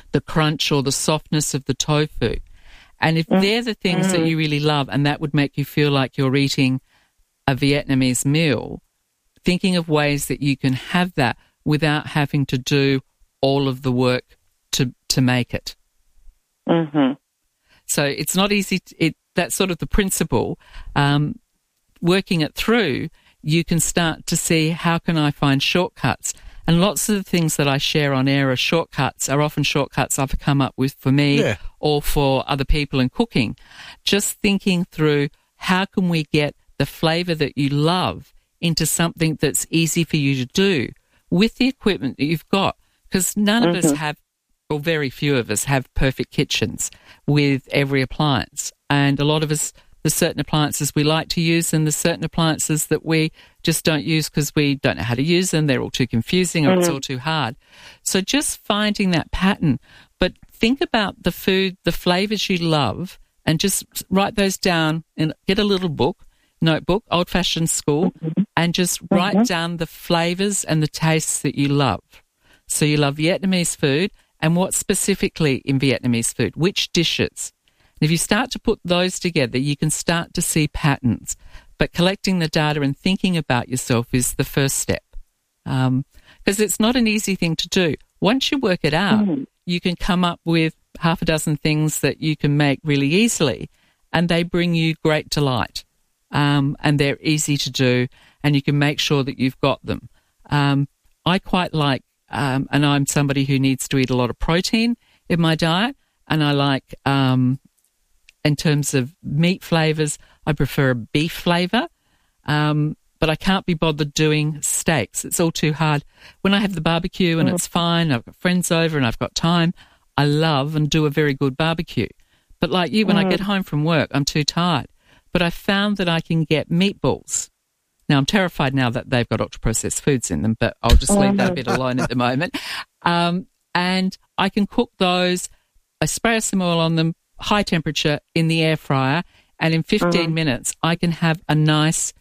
the crunch or the softness of the tofu. And if they're the things that you really love and that would make you feel like you're eating a Vietnamese meal, thinking of ways that you can have that without having to do all of the work to make it. Mm-hmm. So it's not easy. That's sort of the principle. Working it through, you can start to see how can I find shortcuts. And lots of the things that I share on air are often shortcuts I've come up with for me or for other people in cooking. Just thinking through how can we get the flavour that you love into something that's easy for you to do with the equipment that you've got. Because none of us have, or very few of us have perfect kitchens with every appliance. And a lot of us, there's certain appliances we like to use and there's certain appliances that we just don't use because we don't know how to use them. They're all too confusing or it's all too hard. So just finding that pattern. But think about the food, the flavours you love, and just write those down and get a little notebook, old-fashioned school, and just write down the flavours and the tastes that you love. So you love Vietnamese food, and what specifically in Vietnamese food, which dishes. And if you start to put those together, you can start to see patterns. But collecting the data and thinking about yourself is the first step. Because it's not an easy thing to do. Once you work it out, you can come up with half a dozen things that you can make really easily, and they bring you great delight. And they're easy to do, and you can make sure that you've got them. I quite like, and I'm somebody who needs to eat a lot of protein in my diet, and I like, in terms of meat flavours, I prefer a beef flavour, but I can't be bothered doing steaks. It's all too hard. When I have the barbecue and it's fine, I've got friends over and I've got time, I love and do a very good barbecue. But like you, when I get home from work, I'm too tired. But I found that I can get meatballs. Now, I'm terrified now that they've got ultra-processed foods in them, but I'll just leave that a bit alone at the moment. And I can cook those, I spray some oil on them, high temperature in the air fryer, and in 15 minutes I can have a nice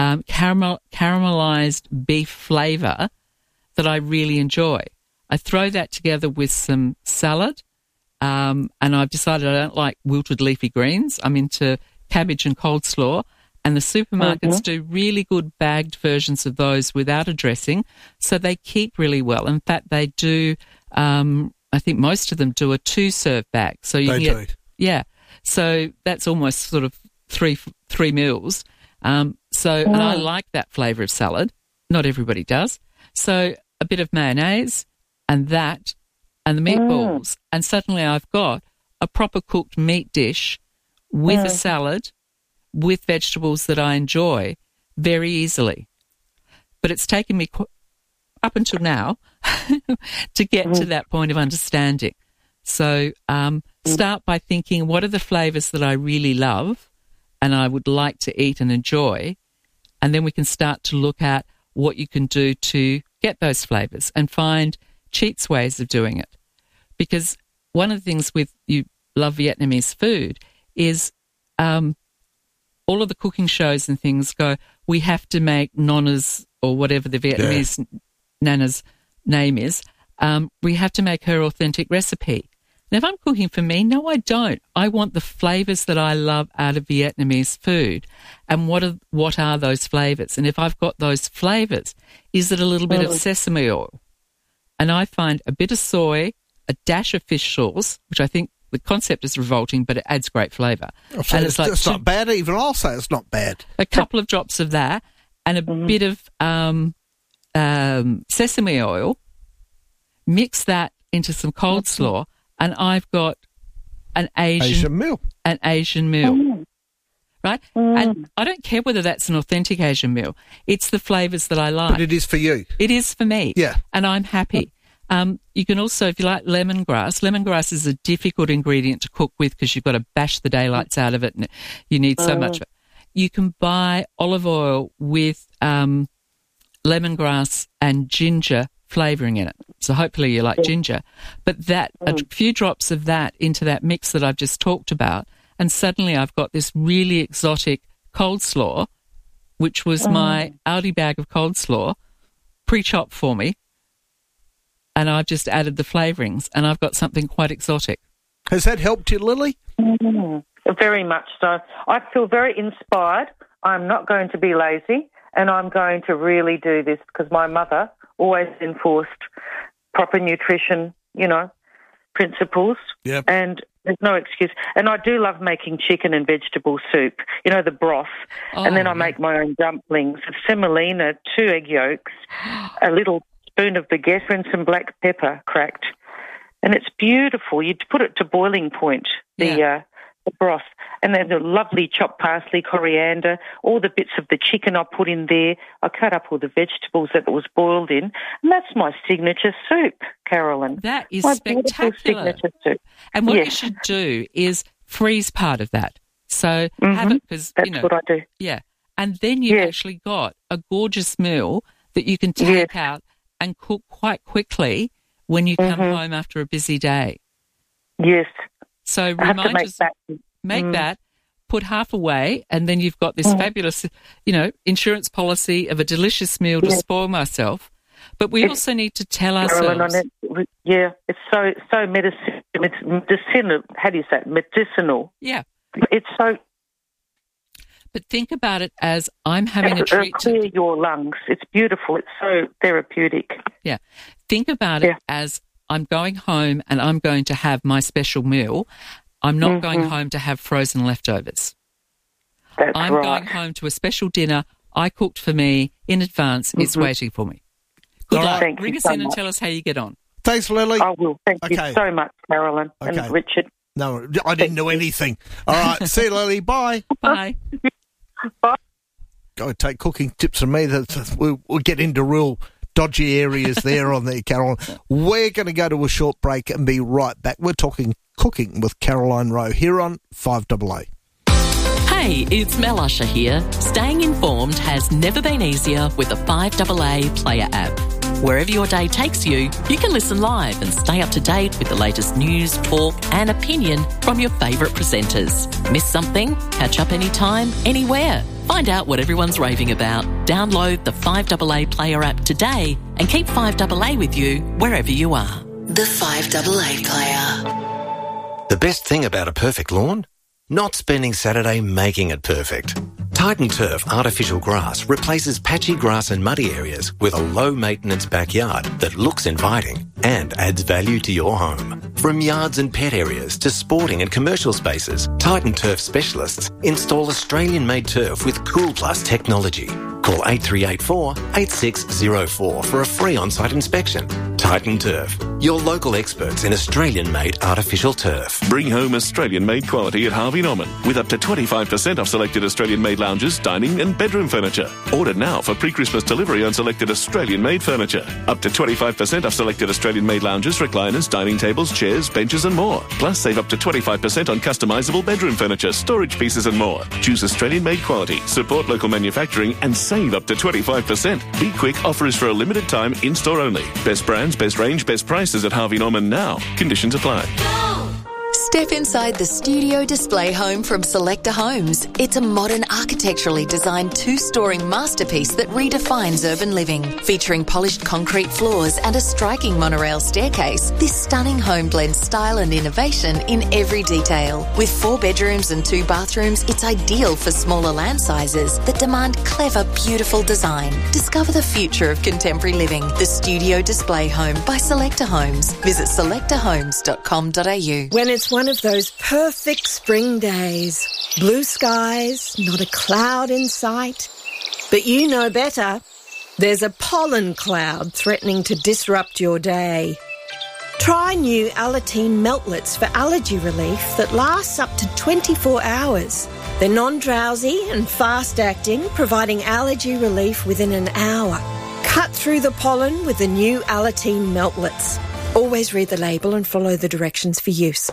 caramelized beef flavour that I really enjoy. I throw that together with some salad, and I've decided I don't like wilted leafy greens. I'm into cabbage and coleslaw, and the supermarkets do really good bagged versions of those without a dressing, so they keep really well. In fact, they do, I think most of them do a 2-serve bag. So you can get, yeah. So that's almost sort of three meals. And I like that flavour of salad. Not everybody does. So a bit of mayonnaise and that and the meatballs, and suddenly I've got a proper cooked meat dish with a salad, with vegetables that I enjoy very easily. But it's taken me up until now to get to that point of understanding. So start by thinking, what are the flavours that I really love and I would like to eat and enjoy? And then we can start to look at what you can do to get those flavours and find cheats ways of doing it. Because one of the things with you love Vietnamese food is all of the cooking shows and things go, we have to make nona's or whatever the Vietnamese nana's name is, we have to make her authentic recipe. Now, if I'm cooking for me, no, I don't. I want the flavours that I love out of Vietnamese food. And what are those flavours? And if I've got those flavours, is it a little bit of sesame oil? And I find a bit of soy, a dash of fish sauce, which I think the concept is revolting, but it adds great flavour. And it's like not bad. Even I'll say it's not bad. A couple of drops of that and a bit of sesame oil. Mix that into some coleslaw, and I've got an Asian meal. An Asian meal, right? And I don't care whether that's an authentic Asian meal. It's the flavours that I like. But it is for you. It is for me. Yeah. And I'm happy. You can also, if you like lemongrass is a difficult ingredient to cook with because you've got to bash the daylights out of it and you need so much of it. You can buy olive oil with lemongrass and ginger flavouring in it. So hopefully you like ginger. But that a few drops of that into that mix that I've just talked about, and suddenly I've got this really exotic coleslaw, which was my Aldi bag of coleslaw, pre-chopped for me, and I've just added the flavourings, and I've got something quite exotic. Has that helped you, Lily? Very much so. I feel very inspired. I'm not going to be lazy, and I'm going to really do this because my mother always enforced proper nutrition, principles. Yep. And there's no excuse. And I do love making chicken and vegetable soup, the broth. And then I make my own dumplings of semolina, 2 egg yolks, a little spoon of baguette and some black pepper cracked. And it's beautiful. You put it to boiling point, the broth, and then the lovely chopped parsley, coriander, all the bits of the chicken I put in there. I cut up all the vegetables that it was boiled in, and that's my signature soup, Carolyn. That is my spectacular. Signature soup. And what you should do is freeze part of that. So have it because that's what I do. Yeah, and then you've actually got a gorgeous meal that you can take out and cook quite quickly when you come home after a busy day. Yes. So make that, put half away, and then you've got this fabulous, insurance policy of a delicious meal to spoil myself. But we also need to tell ourselves. It's so medicinal. How do you say it? Medicinal. Yeah. It's so. But think about it as I'm having a treat. Clear your lungs. It's beautiful. It's so therapeutic. Yeah. Think about it as I'm going home and I'm going to have my special meal. I'm not going home to have frozen leftovers. I'm going home to a special dinner I cooked for me in advance. It's waiting for me. Good luck. Ring us in and tell us how you get on. Thanks, Lily. I will. Thank you so much, Carolyn and Richard. No, I didn't know anything. All right. See you, Lily. Bye. Bye. Bye. Go take cooking tips from me. We'll get into real dodgy areas there on there, Carolyn. We're going to go to a short break and be right back. We're talking cooking with Caroline Rowe here on 5AA. Hey, it's Mel Usher here. Staying informed has never been easier with the 5AA Player app. Wherever your day takes you, you can listen live and stay up to date with the latest news, talk and opinion from your favourite presenters. Miss something? Catch up anytime, anywhere. Find out what everyone's raving about. Download the 5AA Player app today and keep 5AA with you wherever you are. The 5AA Player. The best thing about a perfect lawn? Not spending Saturday making it perfect. Titan Turf artificial grass replaces patchy grass and muddy areas with a low-maintenance backyard that looks inviting and adds value to your home. From yards and pet areas to sporting and commercial spaces, Titan Turf specialists install Australian-made turf with Cool Plus technology. Call 8384 8604 for a free on-site inspection. Titan Turf, your local experts in Australian-made artificial turf. Bring home Australian-made quality at Harvey Norman with up to 25% off selected Australian-made lounges, dining and bedroom furniture. Order now for pre-Christmas delivery on selected Australian-made furniture. Up to 25% off selected Australian-made lounges, recliners, dining tables, chairs, benches and more. Plus save up to 25% on customisable bedroom furniture, storage pieces and more. Choose Australian-made quality, support local manufacturing and save up to 25%. Be quick, offer is for a limited time, in-store only. Best brands, best range, best prices at Harvey Norman now. Conditions apply. Step inside the studio display home from Selector Homes. It's a modern, architecturally designed 2-storey masterpiece that redefines urban living. Featuring polished concrete floors and a striking monorail staircase, this stunning home blends style and innovation in every detail. With 4 bedrooms and 2 bathrooms, it's ideal for smaller land sizes that demand clever, beautiful design. Discover the future of contemporary living. The Studio Display Home by Selector Homes. Visit selectorhomes.com.au. When it's one of those perfect spring days. Blue skies, not a cloud in sight. But you know better. There's a pollen cloud threatening to disrupt your day. Try new Alateen Meltlets for allergy relief that lasts up to 24 hours. They're non-drowsy and fast-acting, providing allergy relief within an hour. Cut through the pollen with the new Alateen Meltlets. Always read the label and follow the directions for use.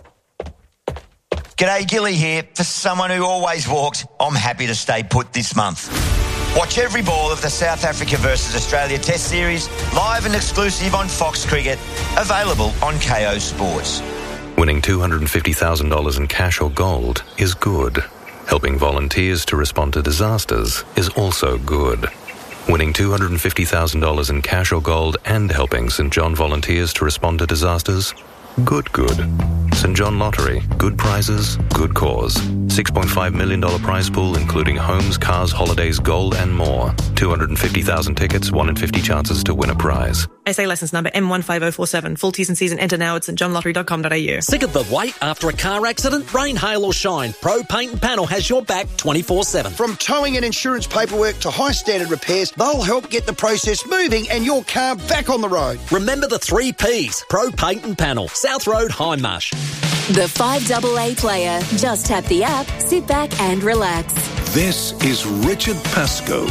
G'day, Gilly here. For someone who always walks, I'm happy to stay put this month. Watch every ball of the South Africa versus Australia Test Series, live and exclusive on Fox Cricket, available on KO Sports. Winning $250,000 in cash or gold is good. Helping volunteers to respond to disasters is also good. winning $250,000 in cash or gold and helping St John volunteers to respond to disasters? Good. St John Lottery. Good prizes, good cause. $6.5 million prize pool, including homes, cars, holidays, gold and more. 250,000 tickets, 1 in 50 chances to win a prize. SA licence number M15047. Full T's and C's and enter now at stjohnlottery.com.au. Sick of the wait after a car accident? Rain, hail or shine, Pro Paint and Panel has your back 24/7. From towing and insurance paperwork to high standard repairs, they'll help get the process moving and your car back on the road. Remember the 3 P's. Pro Paint and Panel. South Road, Hindmarsh. The 5AA player. Just tap the app, sit back and relax. This is Richard Pascoe.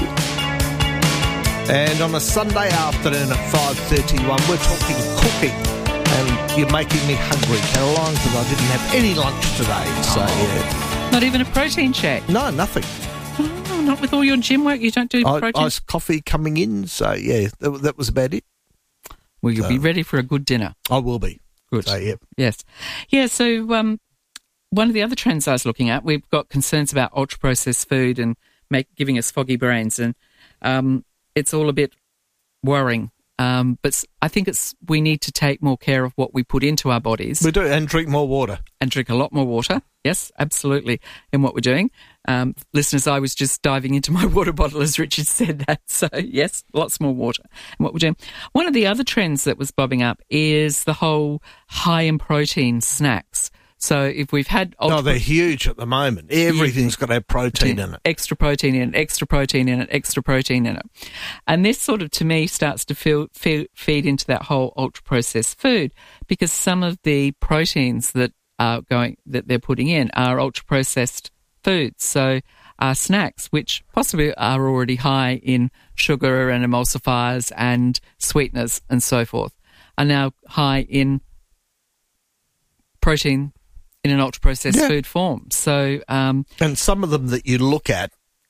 And on a Sunday afternoon at 5:31, we're talking cooking. And you're making me hungry, Caroline, because I didn't have any lunch today. So, yeah. Not even a protein shake? No, nothing. Oh, not with all your gym work? You don't do protein? Iced coffee coming in. So, yeah, that was about it. Well, you'll be ready for a good dinner. I will be. Good. So, yeah. Yes. Yeah, so one of the other trends I was looking at, we've got concerns about ultra-processed food and giving us foggy brains, and it's all a bit worrying. But I think we need to take more care of what we put into our bodies. We do, and drink more water. And drink a lot more water. Yes, absolutely, in what we're doing. Listeners, I was just diving into my water bottle as Richard said that. So, yes, lots more water in what we're doing. One of the other trends that was bobbing up is the whole high in protein snacks. So if we've had... they're huge at the moment. Everything's got to have protein in it. Extra protein in it, extra protein in it, extra protein in it. And this sort of, to me, starts to feed into that whole ultra-processed food, because some of the proteins that they're putting in are ultra-processed foods. So snacks, which possibly are already high in sugar and emulsifiers and sweeteners and so forth, are now high in protein in an ultra-processed food form. So, and some of them that you look at,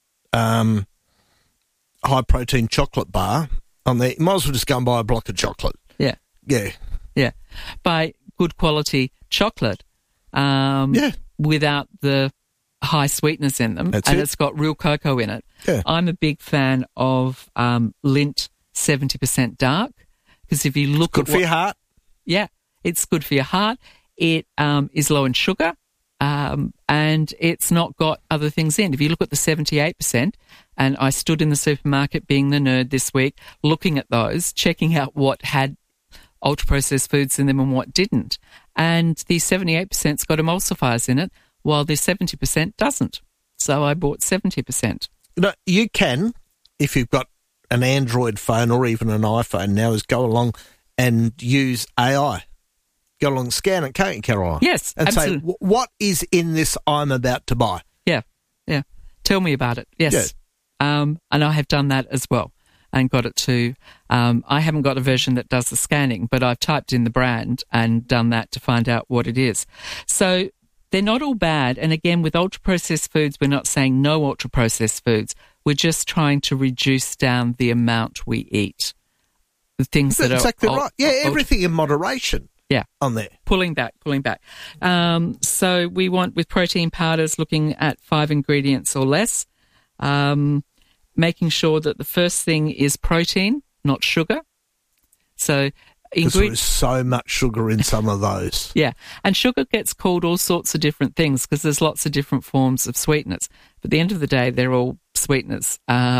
high-protein chocolate bar, on there, you might as well just go and buy a block of chocolate. Yeah. Yeah. Yeah. Buy good quality chocolate without the high sweeteners in them. It's got real cocoa in it. Yeah. I'm a big fan of Lindt 70% dark, because if you look good for your heart. Yeah, it's good for your heart. It is low in sugar, and it's not got other things in. If you look at the 78%, and I stood in the supermarket being the nerd this week, looking at those, checking out what had ultra-processed foods in them and what didn't. And the 78%'s got emulsifiers in it, while the 70% doesn't. So I bought 70%. You can, if you've got an Android phone or even an iPhone now, is go along and use AI. Go along and scan it, can't you, Caroline? Yes, and absolutely. say, what is in this I'm about to buy? Yeah. Tell me about it. Yes. Yeah. And I have done that as well and got it to, I haven't got a version that does the scanning, but I've typed in the brand and done that to find out what it is. So they're not all bad. And again, with ultra-processed foods, we're not saying no ultra-processed foods. We're just trying to reduce down the amount we eat. The things that exactly are... right. Yeah, everything in moderation. Yeah. On there. Pulling back. So we want, with protein powders, looking at 5 ingredients or less, making sure that the first thing is protein, not sugar. So because there's so much sugar in some of those. Yeah. And sugar gets called all sorts of different things because there's lots of different forms of sweeteners. But at the end of the day, they're all sweeteners.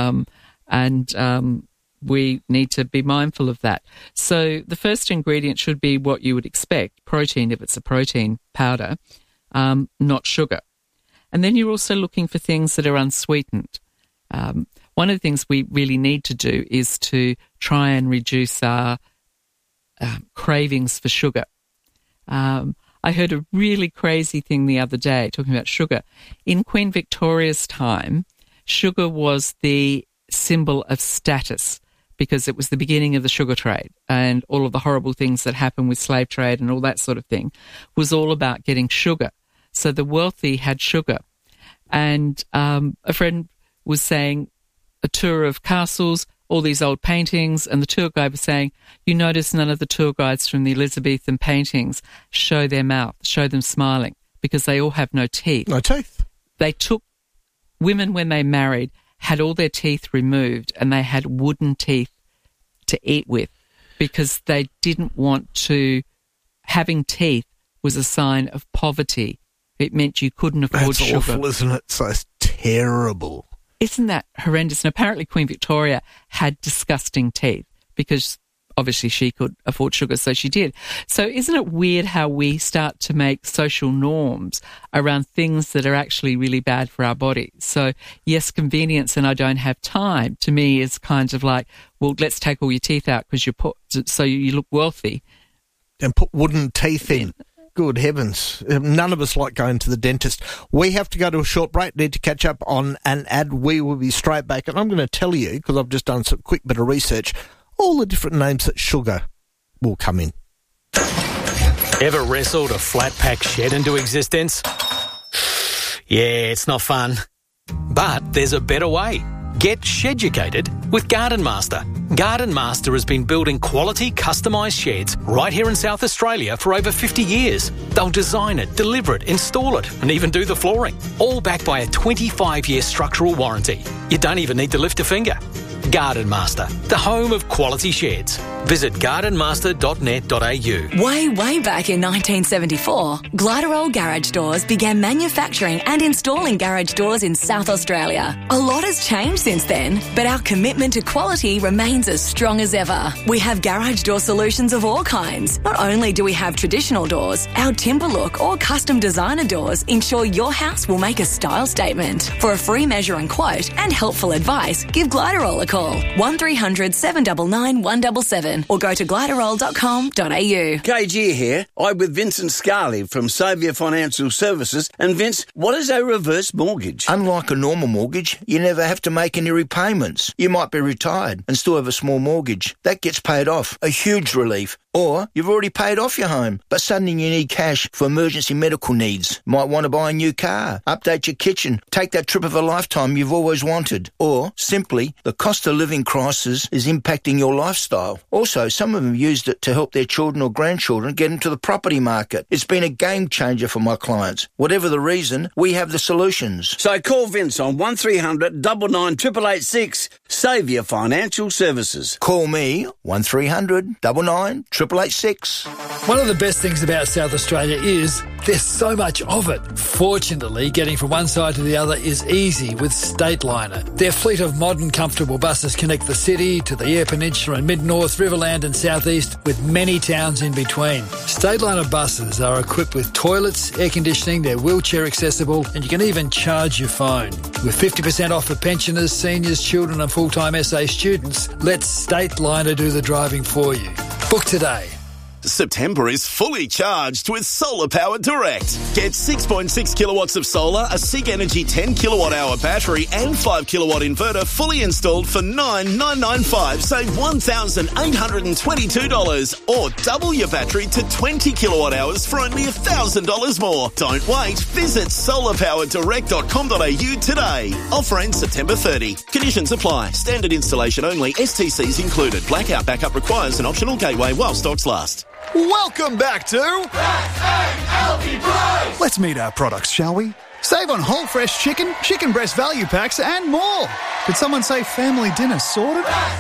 We need to be mindful of that. So the first ingredient should be what you would expect, protein, if it's a protein powder, not sugar. And then you're also looking for things that are unsweetened. One of the things we really need to do is to try and reduce our cravings for sugar. I heard a really crazy thing the other day talking about sugar. In Queen Victoria's time, sugar was the symbol of status, because it was the beginning of the sugar trade, and all of the horrible things that happened with slave trade and all that sort of thing was all about getting sugar. So the wealthy had sugar. And a friend was saying a tour of castles, all these old paintings, and the tour guide was saying, you notice none of the tour guides from the Elizabethan paintings show their mouth, show them smiling, because they all have no teeth. No teeth. They took women, when they married, had all their teeth removed and they had wooden teeth to eat with because they didn't want to. Having teeth was a sign of poverty. It meant you couldn't afford sugar. That's awful, isn't it? So it's terrible. Isn't that horrendous? And apparently Queen Victoria had disgusting teeth because obviously she could afford sugar, so she did. So isn't it weird how we start to make social norms around things that are actually really bad for our bodies? So yes, convenience and I don't have time to me is kind of like, well, let's take all your teeth out because so you look wealthy. And put wooden teeth in. Good heavens. None of us like going to the dentist. We have to go to a short break. Need to catch up on an ad. We will be straight back. And I'm going to tell you, because I've just done some quick bit of research, all the different names that sugar will come in. Ever wrestled a flat pack shed into existence? Yeah, it's not fun. But there's a better way. Get sheducated with Garden Master. Garden Master has been building quality customised sheds right here in South Australia for over 50 years. They'll design it, deliver it, install it, and even do the flooring. All backed by a 25-year structural warranty. You don't even need to lift a finger. Garden Master, the home of quality sheds. Visit gardenmaster.net.au. Way back in 1974, Gliderol Garage Doors began manufacturing and installing garage doors in South Australia. A lot has changed since then, but our commitment to quality remains as strong as ever. We have garage door solutions of all kinds. Not only do we have traditional doors, our timber look or custom designer doors ensure your house will make a style statement. For a free measure and quote and helpful advice, give Gliderol a call. 1300 799 177 or go to gliderol.com.au. KG here. I'm with Vincent Scarley from Saviour Financial Services. And Vince, what is a reverse mortgage? Unlike a normal mortgage, you never have to make any repayments. You might be retired and still have a small mortgage. That gets paid off. A huge relief. Or you've already paid off your home, but suddenly you need cash for emergency medical needs. Might want to buy a new car, update your kitchen, take that trip of a lifetime you've always wanted. Or simply, the cost of living crisis is impacting your lifestyle. Also, some of them used it to help their children or grandchildren get into the property market. It's been a game changer for my clients. Whatever the reason, we have the solutions. So call Vince on 1300 99 886. Saviour Financial Services. Call me 1300 99 886. One of the best things about South Australia is there's so much of it. Fortunately, getting from one side to the other is easy with Stateliner. Their fleet of modern, comfortable buses connect the city to the Eyre Peninsula and Mid-North, Riverland and South East with many towns in between. Stateliner buses are equipped with toilets, air conditioning, they're wheelchair accessible, and you can even charge your phone. With 50% off for pensioners, seniors, children and full-time SA students, let Stateliner do the driving for you. Book today. September is fully charged with Solar Power Direct. Get 6.6 kilowatts of solar, a SIG Energy 10 kilowatt hour battery and 5 kilowatt inverter fully installed for $9,995. Save $1,822 or double your battery to 20 kilowatt hours for only $1,000 more. Don't wait. Visit solarpowerdirect.com.au today. Offer ends September 30. Conditions apply. Standard installation only. STCs included. Blackout backup requires an optional gateway while stocks last. Welcome back to Let's meet our products, shall we? Save on whole fresh chicken, chicken breast value packs and more. Did someone say family dinner sorted?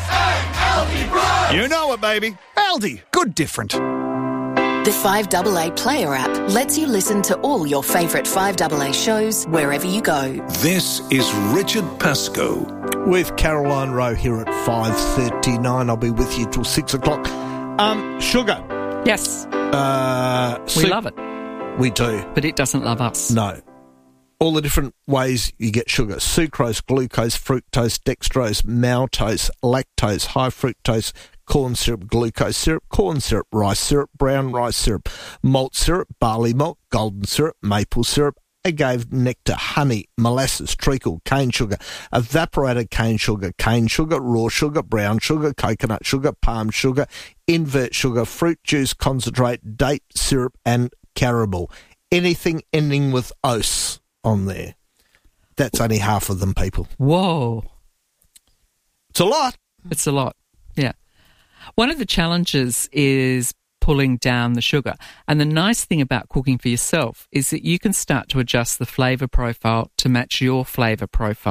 You know it, baby. Aldi. Good different. The 5AA Player app lets you listen to all your favourite 5AA shows wherever you go. This is Richard Pascoe. With Caroline Rowe here at 5:39. I'll be with you till 6 o'clock. Sugar. Yes. We love it. We do. But it doesn't love us. No. All the different ways you get sugar. Sucrose, glucose, fructose, dextrose, maltose, lactose, high fructose, corn syrup, glucose syrup, corn syrup, rice syrup, brown rice syrup, malt syrup, barley malt, golden syrup, maple syrup, agave nectar, honey, molasses, treacle, cane sugar, evaporated cane sugar, raw sugar, brown sugar, coconut sugar, palm sugar, invert sugar, fruit juice concentrate, date syrup and caramel. Anything ending with ose on there. That's only half of them, people. Whoa. It's a lot. It's a lot, yeah. One of the challenges is pulling down the sugar. And the nice thing about cooking for yourself is that you can start to adjust the flavour profile to match your flavour profile.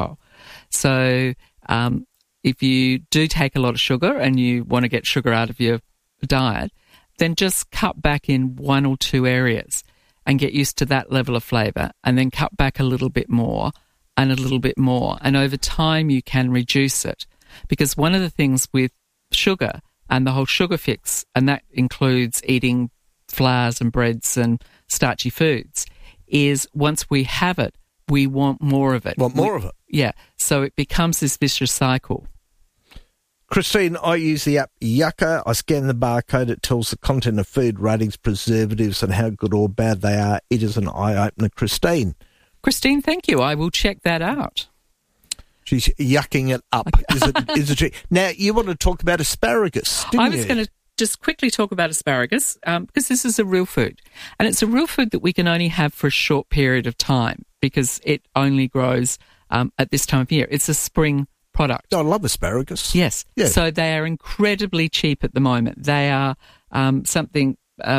So if you do take a lot of sugar and you want to get sugar out of your diet, then just cut back in one or two areas and get used to that level of flavour, and then cut back a little bit more and a little bit more. And over time you can reduce it. Because one of the things with sugar and the whole sugar fix, and that includes eating flours and breads and starchy foods, is once we have it, we want more of it. Yeah. So it becomes this vicious cycle. Christine, I use the app Yucca. I scan the barcode. It tells the content of food, ratings, preservatives, and how good or bad they are. It is an eye-opener, Christine. Christine, thank you. I will check that out. She's yucking it up. Is it? Now, you want to talk about asparagus, didn't you? I was going to just quickly talk about asparagus because this is a real food. And it's a real food that we can only have for a short period of time because it only grows at this time of year. It's a spring product. I love asparagus. Yes. Yeah. So they are incredibly cheap at the moment. They are something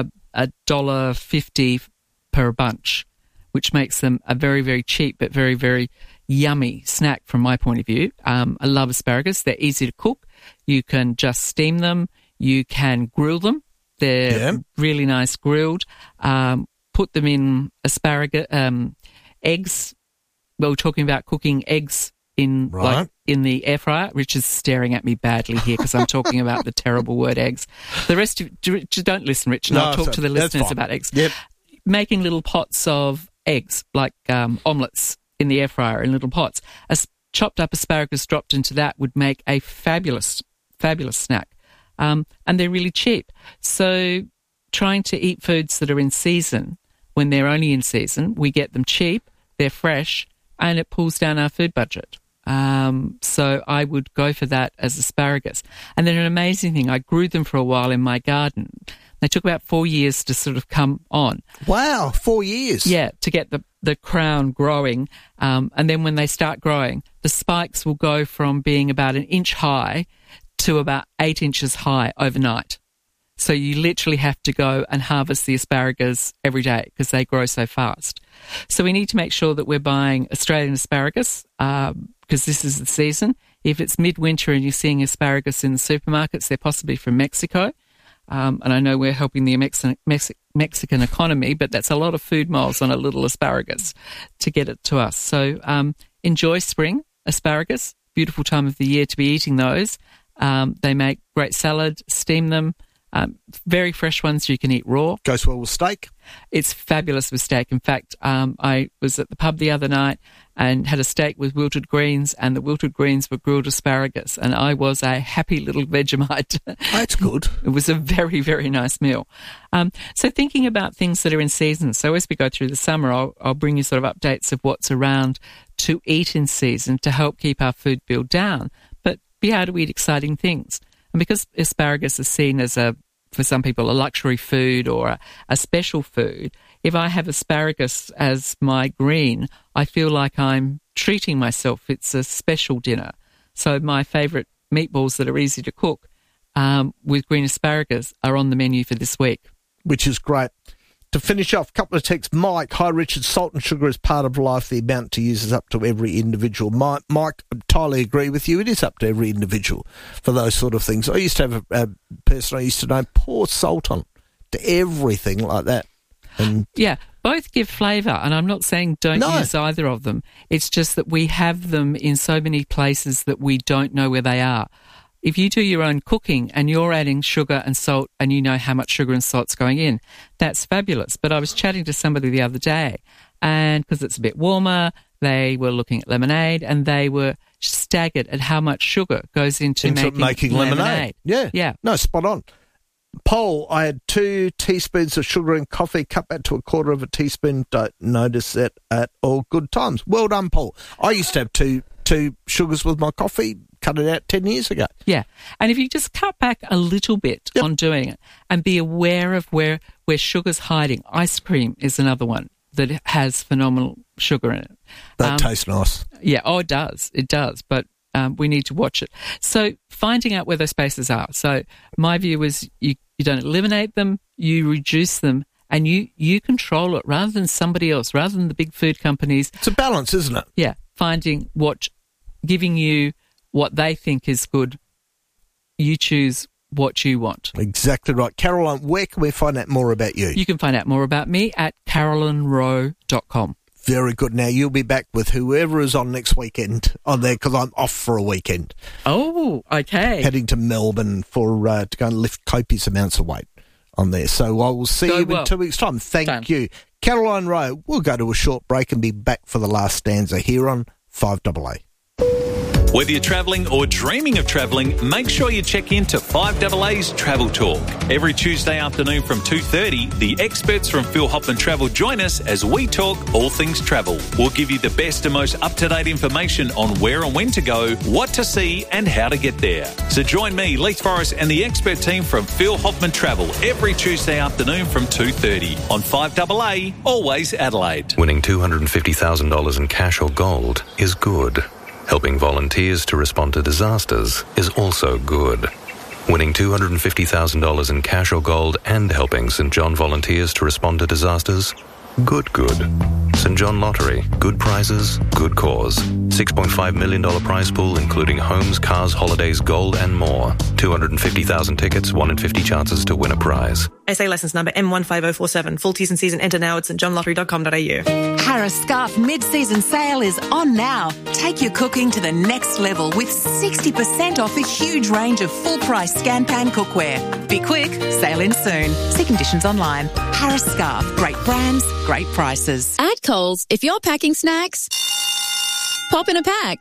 $1.50 per bunch, which makes them a very, very cheap but very, very yummy snack from my point of view. I love asparagus. They're easy to cook. You can just steam them. You can grill them. They're really nice grilled. Put them in asparagus, eggs. Well, we're talking about cooking eggs in the air fryer. Rich is staring at me badly here because I'm talking about the terrible word eggs. The rest of don't listen, Rich, and I'll talk to the listeners about eggs. Yep. Making little pots of eggs, like omelettes in the air fryer in little pots. Chopped up asparagus dropped into that would make a fabulous, fabulous snack. And they're really cheap. So trying to eat foods that are in season, when they're only in season, we get them cheap, they're fresh, and it pulls down our food budget. So I would go for that as asparagus. And then an amazing thing, I grew them for a while in my garden. They took about 4 years to sort of come on. Wow, 4 years. Yeah, to get the crown growing. And then when they start growing, the spikes will go from being about 1 inch high to about 8 inches high overnight. So you literally have to go and harvest the asparagus every day because they grow so fast. So we need to make sure that we're buying Australian asparagus because this is the season. If it's midwinter and you're seeing asparagus in the supermarkets, they're possibly from Mexico. And I know we're helping the Mexican economy, but that's a lot of food miles on a little asparagus to get it to us. So enjoy spring asparagus, beautiful time of the year to be eating those. They make great salad, steam them. Very fresh ones you can eat raw. Goes well with steak. It's fabulous with steak. In fact, I was at the pub the other night and had a steak with wilted greens, and the wilted greens were grilled asparagus, and I was a happy little Vegemite. That's good. It was a very, very nice meal. So thinking about things that are in season. So as we go through the summer, I'll bring you sort of updates of what's around to eat in season to help keep our food bill down, but be able to eat exciting things. And because asparagus is seen as for some people, a luxury food or a special food, if I have asparagus as my green, I feel like I'm treating myself. It's a special dinner. So my favourite meatballs that are easy to cook with green asparagus are on the menu for this week. Which is great. To finish off, a couple of texts. Mike, hi Richard, salt and sugar is part of life. The amount to use is up to every individual. Mike, I entirely agree with you. It is up to every individual for those sort of things. I used to have a person I used to know pour salt on to everything like that. And yeah, both give flavour, and I'm not saying don't use either of them. It's just that we have them in so many places that we don't know where they are. If you do your own cooking and you're adding sugar and salt and you know how much sugar and salt's going in, that's fabulous. But I was chatting to somebody the other day, and because it's a bit warmer, they were looking at lemonade and they were staggered at how much sugar goes into making lemonade. Yeah. No, spot on. Paul, I had 2 teaspoons of sugar in coffee, cut back to 1/4 teaspoon. Don't notice that at all. Good times. Well done, Paul. I used to have two sugars with my coffee. Cut it out 10 years ago. Yeah. And if you just cut back a little bit on doing it and be aware of where sugar's hiding. Ice cream is another one that has phenomenal sugar in it. That tastes nice. Yeah. Oh, it does. It does. But we need to watch it. So finding out where those spaces are. So my view is you don't eliminate them, you reduce them, and you control it rather than somebody else, rather than the big food companies. It's a balance, isn't it? Yeah. Finding what giving you what they think is good. You choose what you want. Exactly right. Caroline, where can we find out more about you? You can find out more about me at carolinerowe.com. Very good. Now, you'll be back with whoever is on next weekend on there, because I'm off for a weekend. Oh, okay. Heading to Melbourne for to go and lift copious amounts of weight on there. So I will see you in 2 weeks' time. Thank you. Caroline Rowe, we'll go to a short break and be back for the last stanza here on 5AA. Whether you're travelling or dreaming of travelling, make sure you check in to 5AA's Travel Talk. Every Tuesday afternoon from 2:30, the experts from Phil Hoffman Travel join us as we talk all things travel. We'll give you the best and most up-to-date information on where and when to go, what to see and how to get there. So join me, Leith Forrest and the expert team from Phil Hoffman Travel every Tuesday afternoon from 2:30 on 5AA, always Adelaide. Winning $250,000 in cash or gold is good. Helping volunteers to respond to disasters is also good. Winning $250,000 in cash or gold and helping St John volunteers to respond to disasters? Good. St John Lottery. Good prizes, good cause. $6.5 million prize pool including homes, cars, holidays, gold and more. 250,000 tickets, 1 in 50 chances to win a prize. SA licence number M15047. Full T's and C's and enter now at stjohnlottery.com.au. Harris Scarf mid-season sale is on now. Take your cooking to the next level with 60% off a huge range of full-price scan-pan cookware. Be quick, sale in soon. See conditions online. Harris Scarf. Great brands, great prices. At Coles, if you're packing snacks, pop in a pack.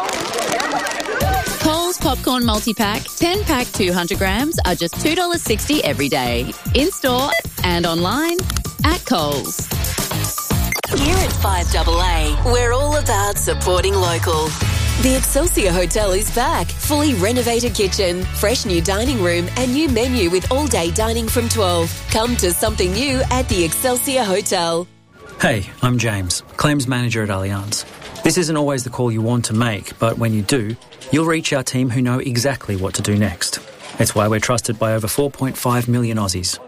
Coles Popcorn Multi-Pack, 10-pack 200 grams are just $2.60 every day. In-store and online at Coles. Here at 5AA, we're all about supporting local. The Excelsior Hotel is back. Fully renovated kitchen, fresh new dining room and new menu with all-day dining from 12. Come to something new at the Excelsior Hotel. Hey, I'm James, Claims Manager at Allianz. This isn't always the call you want to make, but when you do, you'll reach our team who know exactly what to do next. It's why we're trusted by over 4.5 million Aussies.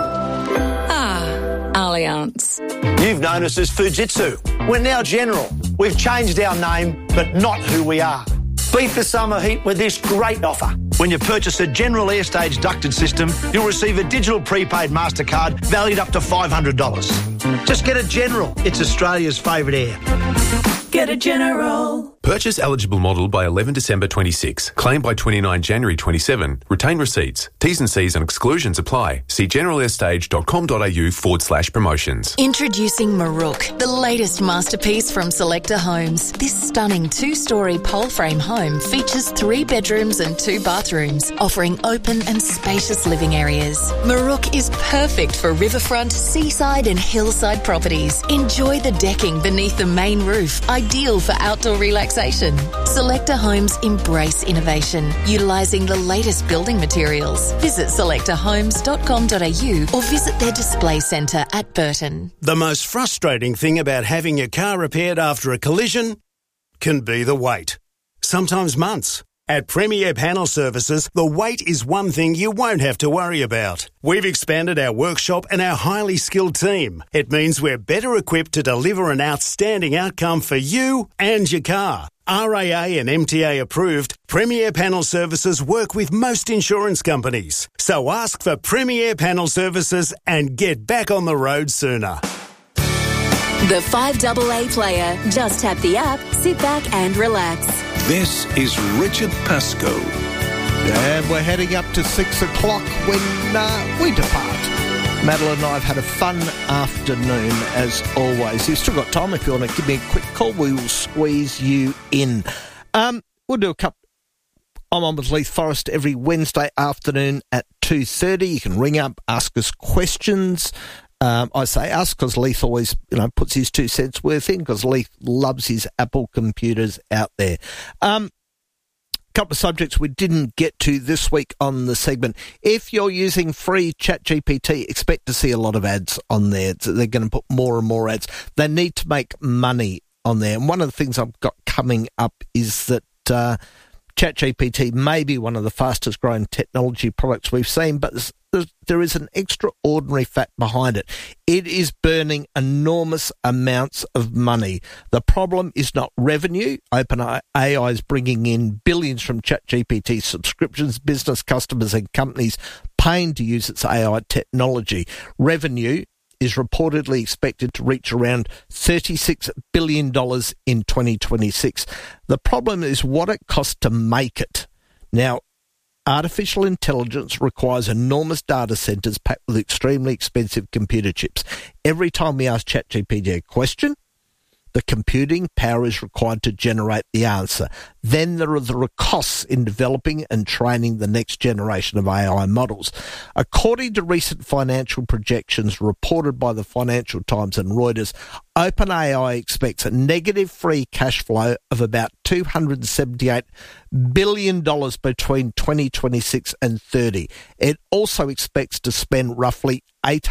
Allianz. You've known us as Fujitsu. We're now General. We've changed our name, but not who we are. Beat the summer heat with this great offer. When you purchase a General Airstage ducted system, you'll receive a digital prepaid MasterCard valued up to $500. Just get a General. It's Australia's favourite air. Get a General. Purchase eligible model by 11 December 26. Claim by 29 January 27. Retain receipts. T's and C's and exclusions apply. See generalairstage.com.au/promotions. Introducing Marook, the latest masterpiece from Selector Homes. This stunning 2-storey pole frame home features 3 bedrooms and 2 bathrooms, offering open and spacious living areas. Marook is perfect for riverfront, seaside and hillside properties. Enjoy the decking beneath the main roof, ideal for outdoor relaxation. Selector Homes embrace innovation, utilising the latest building materials. Visit selectorhomes.com.au or visit their display centre at Burton. The most frustrating thing about having your car repaired after a collision can be the wait. Sometimes months. At Premier Panel Services, the wait is one thing you won't have to worry about. We've expanded our workshop and our highly skilled team. It means we're better equipped to deliver an outstanding outcome for you and your car. RAA and MTA approved, Premier Panel Services work with most insurance companies. So ask for Premier Panel Services and get back on the road sooner. The 5AA player. Just tap the app, sit back and relax. This is Richard Pascoe. And we're heading up to 6 o'clock when we depart. Madeline and I have had a fun afternoon as always. You've still got time if you want to give me a quick call. We will squeeze you in. We'll do a couple. I'm on with Leith Forrest every Wednesday afternoon at 2:30. You can ring up, ask us questions. I say us because Leith always, puts his 2 cents worth in because Leith loves his Apple computers out there. Couple of subjects we didn't get to this week on the segment. If you're using free ChatGPT, expect to see a lot of ads on there. So they're going to put more and more ads. They need to make money on there. And one of the things I've got coming up is that ChatGPT may be one of the fastest growing technology products we've seen, but there's there is an extraordinary fact behind it. It is burning enormous amounts of money. The problem is not revenue. OpenAI is bringing in billions from ChatGPT subscriptions, business customers and companies paying to use its AI technology. Revenue is reportedly expected to reach around $36 billion in 2026. The problem is what it costs to make it. Now, artificial intelligence requires enormous data centres packed with extremely expensive computer chips. Every time we ask ChatGPT a question, the computing power is required to generate the answer. Then there are the costs in developing and training the next generation of AI models. According to recent financial projections reported by the Financial Times and Reuters, OpenAI expects a negative free cash flow of about $278 billion between 2026 and 30. It also expects to spend roughly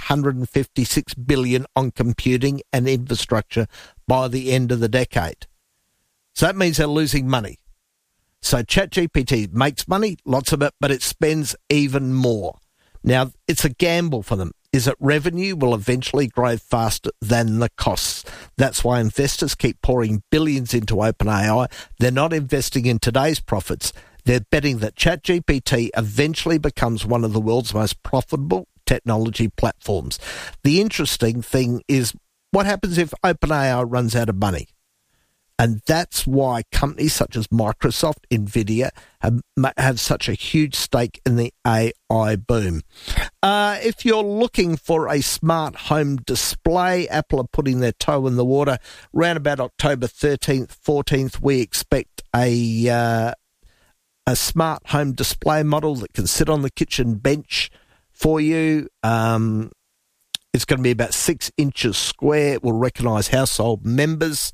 $856 billion on computing and infrastructure by the end of the decade. So that means they're losing money. So ChatGPT makes money, lots of it, but it spends even more. Now, it's a gamble for them. Is that revenue will eventually grow faster than the costs. That's why investors keep pouring billions into OpenAI. They're not investing in today's profits. They're betting that ChatGPT eventually becomes one of the world's most profitable technology platforms. The interesting thing is what happens if OpenAI runs out of money? And that's why companies such as Microsoft, NVIDIA have such a huge stake in the AI boom. If you're looking for a smart home display, Apple are putting their toe in the water. Around about October 13th, 14th, we expect a smart home display model that can sit on the kitchen bench for you. It's going to be about 6 inches square. It will recognise household members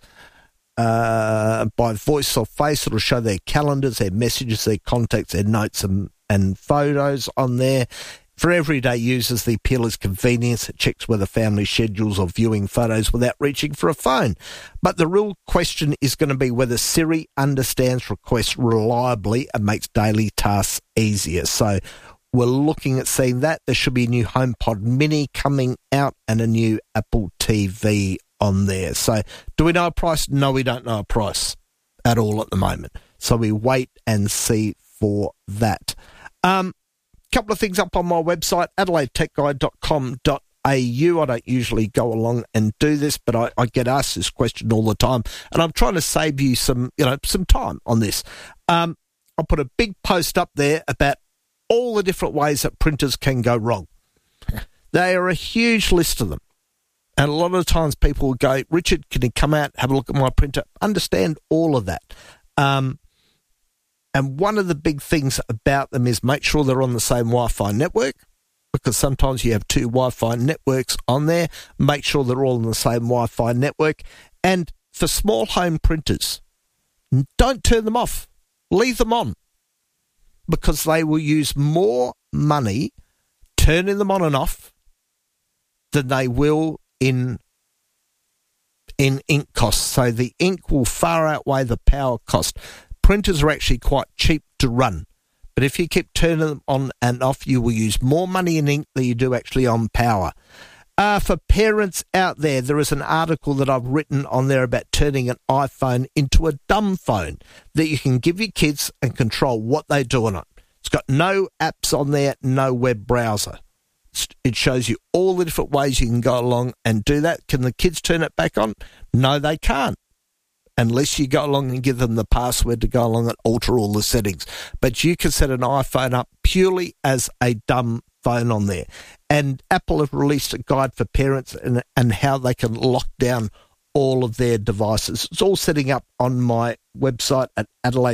by voice or face. It'll show their calendars, their messages, their contacts, their notes and photos on there. For everyday users, the appeal is convenience. It checks whether family schedules or viewing photos without reaching for a phone. But the real question is going to be whether Siri understands requests reliably and makes daily tasks easier. So we're looking at seeing that. There should be a new HomePod Mini coming out and a new Apple TV on there. So do we know a price? No, we don't know a price at all at the moment. So we wait and see for that. Couple of things up on my website, adelaidetechguide.com.au. I don't usually go along and do this, but I get asked this question all the time, and I'm trying to save you some time on this. I'll put a big post up there about all the different ways that printers can go wrong. They are a huge list of them. And a lot of times people will go, Richard, can you come out, have a look at my printer? Understand all of that. And one of the big things about them is make sure they're on the same Wi-Fi network, because sometimes you have 2 Wi-Fi networks on there. Make sure they're all on the same Wi-Fi network. And for small home printers, don't turn them off. Leave them on, because they will use more money turning them on and off than they will in ink costs. So the ink will far outweigh the power cost. Printers are actually quite cheap to run, but if you keep turning them on and off, you will use more money in ink than you do actually on power. For parents out there, there is an article that I've written on there about turning an iPhone into a dumb phone that you can give your kids and control what they do on it. It's got no apps on there, no web browser. It shows you all the different ways you can go along and do that. Can the kids turn it back on? No, they can't, unless you go along and give them the password to go along and alter all the settings. But you can set an iPhone up purely as a dumb phone on there. And Apple have released a guide for parents and how they can lock down all of their devices. It's all setting up on my website at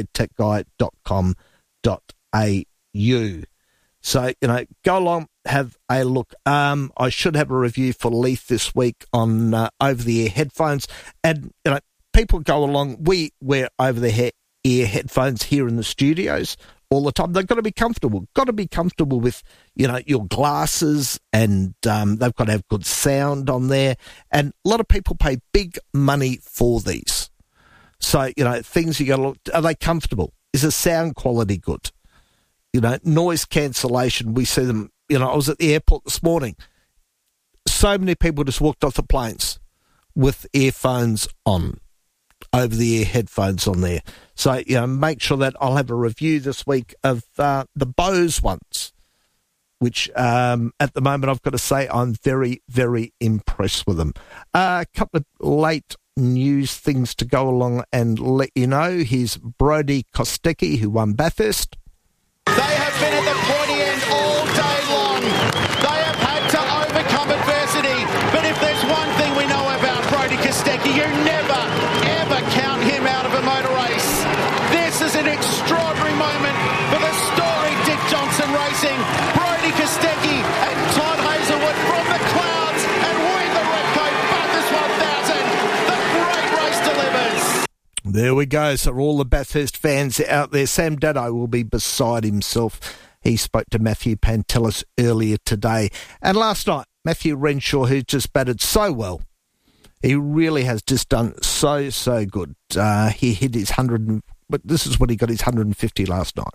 adelaidetechguide.com.au. So, go along, have a look. I should have a review for Leaf this week on over-the-ear headphones. And, people go along. We wear over-the-ear headphones here in the studios all the time. They've got to be comfortable. Got to be comfortable with, your glasses, and they've got to have good sound on there. And a lot of people pay big money for these. So, things you got to look, are they comfortable? Is the sound quality good? Noise cancellation, we see them I was at the airport this morning. So many people just walked off the planes with earphones on, over-the-ear headphones on there. So, make sure that I'll have a review this week of the Bose ones, which at the moment I've got to say I'm very, very impressed with them. A couple of late news things to go along and let you know. Here's Brodie Kostecki, who won Bathurst. They have been at the pointy end all day long. They have had to overcome adversity. But if there's one thing we know about Brodie Kostecki, you never, ever count him out of a motor race. This is an extraordinary moment for the story Dick Johnson Racing. Brodie Kostecki and Todd Hazelwood from the clouds and win the Repco Bathurst 1000. The great race delivers. There we go. So all the Bathurst fans out there, Sam Dado will be beside himself. He spoke to Matthew Pantelis earlier today. And last night, Matthew Renshaw, who just batted so well, he really has just done so good. He hit his 100, but this is when he got his 150 last night.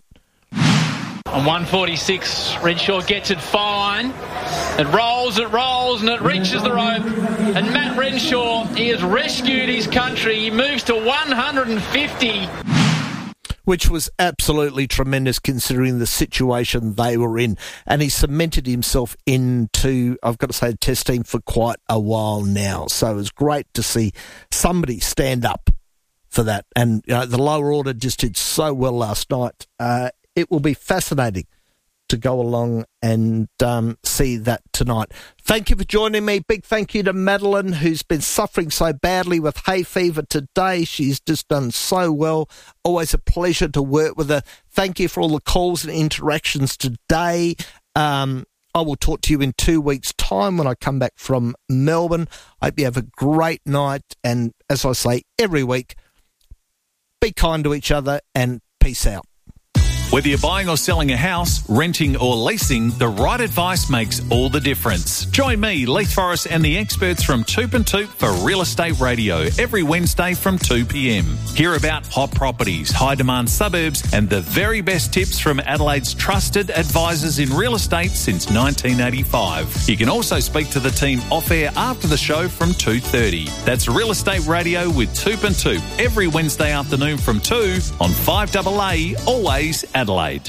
On 146, Renshaw gets it fine. It rolls, and it reaches the rope. And Matt Renshaw, he has rescued his country. He moves to 150. Which was absolutely tremendous considering the situation they were in. And he cemented himself into, I've got to say, the test team for quite a while now. So it was great to see somebody stand up for that. And the lower order just did so well last night. It will be fascinating to go along and see that tonight. Thank you for joining me. Big thank you to Madeline, who's been suffering so badly with hay fever today. She's just done so well. Always a pleasure to work with her. Thank you for all the calls and interactions today. I will talk to you in 2 weeks' time when I come back from Melbourne. I hope you have a great night. And as I say every week, be kind to each other and peace out. Whether you're buying or selling a house, renting or leasing, the right advice makes all the difference. Join me, Leith Forrest, and the experts from Toop and Toop for Real Estate Radio every Wednesday from 2 p.m. Hear about hot properties, high-demand suburbs, and the very best tips from Adelaide's trusted advisors in real estate since 1985. You can also speak to the team off-air after the show from 2:30. That's Real Estate Radio with Toop and Toop every Wednesday afternoon from 2 on 5AA, always Adelaide.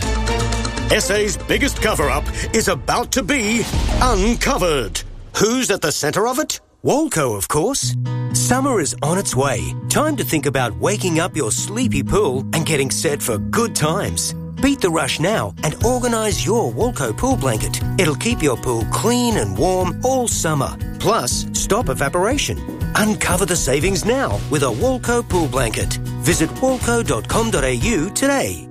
SA's biggest cover-up is about to be uncovered. Who's at the centre of it? Walco, of course. Summer is on its way. Time to think about waking up your sleepy pool and getting set for good times. Beat the rush now and organise your Walco pool blanket. It'll keep your pool clean and warm all summer. Plus, stop evaporation. Uncover the savings now with a Walco pool blanket. Visit walco.com.au today.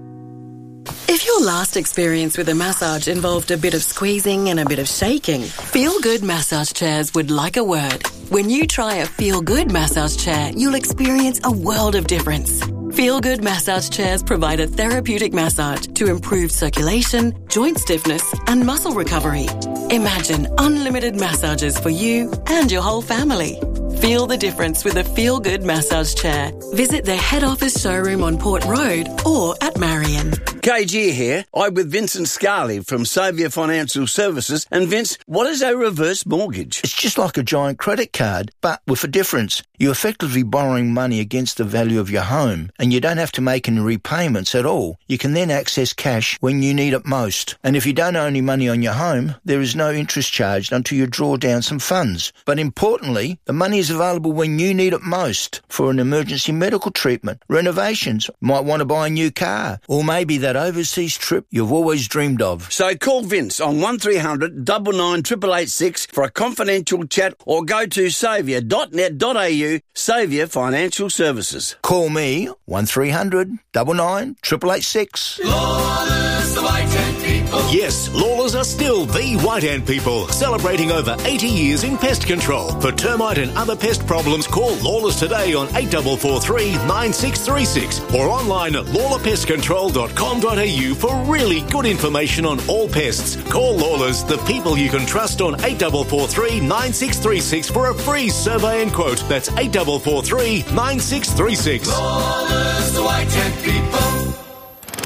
If your last experience with a massage involved a bit of squeezing and a bit of shaking, Feel Good Massage Chairs would like a word. When you try a Feel Good massage chair, you'll experience a world of difference. Feel Good Massage Chairs provide a therapeutic massage to improve circulation, joint stiffness, and muscle recovery. Imagine unlimited massages for you and your whole family. Feel the difference with a Feel Good massage chair. Visit their head office showroom on Port Road or at Marion. KG here. I'm with Vincent Scarley from Saviour Financial Services. And Vince, what is a reverse mortgage? It's just like a giant credit card, but with a difference. You're effectively borrowing money against the value of your home, and you don't have to make any repayments at all. You can then access cash when you need it most. And if you don't owe any money on your home, there is no interest charged until you draw down some funds. But importantly, the money is available when you need it most for an emergency medical treatment, renovations, might want to buy a new car, or maybe that overseas trip you've always dreamed of. So call Vince on 1300 99 888 for a confidential chat or go to saviour.net.au. Saviour Financial Services. Call me 1300 99 888. Lawless, the White Ant People. Yes, Lawless are still the White Ant People, celebrating over 80 years in pest control. For termite and other pest problems, call Lawless today on 8443 9636 or online at lawlerpestcontrol.com.au for really good information on all pests. Call Lawless, the people you can trust, on 8443 9636 for a free survey and quote. That's 8443 9636. Lawless, the White Ant People.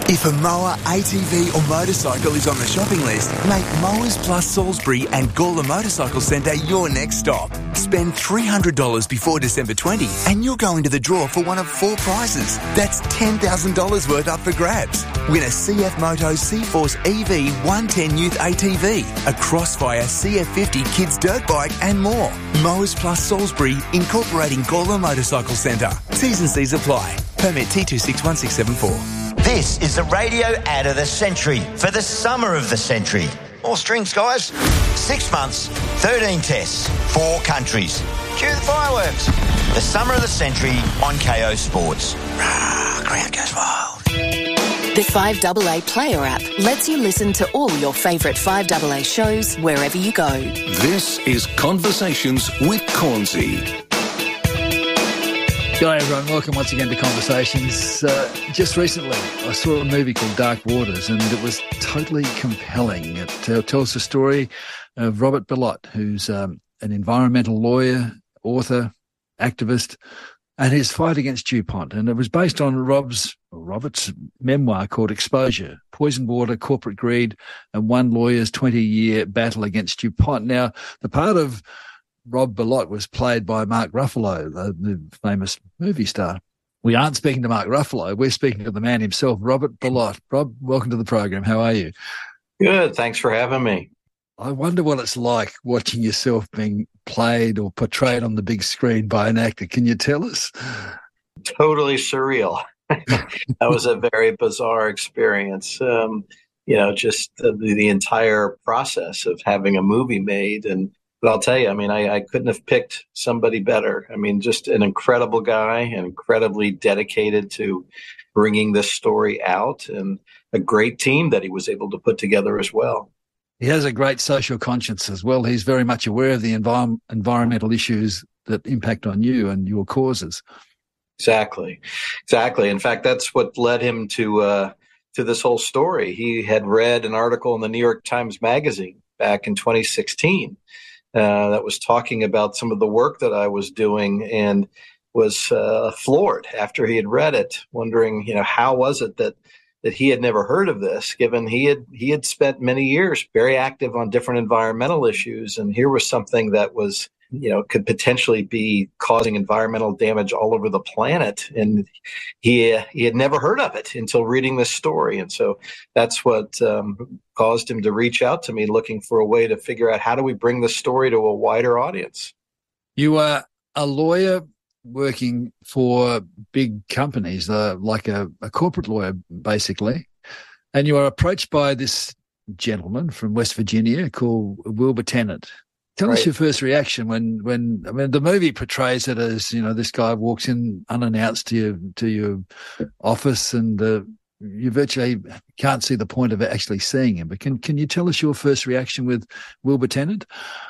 If a mower, ATV or motorcycle is on the shopping list, make Mowers Plus Salisbury and Gawler Motorcycle Centre your next stop. Spend $300 before December 20 and you'll go into the draw for one of 4 prizes. That's $10,000 worth up for grabs. Win a CF Moto C-Force EV 110 Youth ATV, a Crossfire CF50 Kids Dirt Bike and more. Mowers Plus Salisbury, incorporating Gawler Motorcycle Centre. T's and C's apply. Permit T261674. This is the radio ad of the century for the summer of the century. More strings, guys. 6 months, 13 tests, 4 countries. Cue the fireworks. The summer of the century on KO Sports. Crowd goes wild. The 5AA Player app lets you listen to all your favourite 5AA shows wherever you go. This is Conversations with Cornsey. G'day everyone, welcome once again to Conversations. Just recently I saw a movie called Dark Waters and it was totally compelling. It tells the story of Robert Bilott, who's an environmental lawyer, author, activist, and his fight against DuPont. And it was based on Robert's memoir called Exposure, Poisoned Water, Corporate Greed, and One Lawyer's 20-year battle against DuPont. Now, the part of Rob Bilott was played by Mark Ruffalo, the famous movie star. We aren't speaking to Mark Ruffalo. We're speaking to the man himself, Robert Bilott. Rob, welcome to the program. How are you? Good. Thanks for having me. I wonder what it's like watching yourself being played or portrayed on the big screen by an actor. Can you tell us? Totally surreal. That was a very bizarre experience. Just the entire process of having a movie made. But I'll tell you, I couldn't have picked somebody better. Just an incredible guy and incredibly dedicated to bringing this story out, and a great team that he was able to put together as well. He has a great social conscience as well. He's very much aware of the environmental issues that impact on you and your causes. Exactly. In fact, that's what led him to this whole story. He had read an article in the New York Times Magazine back in 2016 that was talking about some of the work that I was doing, and was floored after he had read it, wondering, how was it that he had never heard of this, given he had spent many years very active on different environmental issues, and here was something that was, could potentially be causing environmental damage all over the planet, and he had never heard of it until reading this story. And so that's what caused him to reach out to me, looking for a way to figure out how do we bring this story to a wider audience. You are a lawyer working for big companies, like a corporate lawyer, basically. And you are approached by this gentleman from West Virginia called Wilbur Tennant. Tell us your first reaction when the movie portrays it as, this guy walks in unannounced to your office, and you virtually can't see the point of actually seeing him. But can you tell us your first reaction with Wilbur Tennant?